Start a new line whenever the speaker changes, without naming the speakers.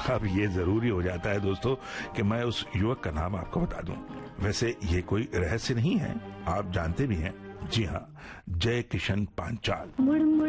अब ये जरूरी हो जाता है दोस्तों कि मैं उस युवक का नाम आपको बता दूं। वैसे ये कोई रहस्य नहीं है, आप जानते भी हैं। जी हाँ, जय किशन पांचाल।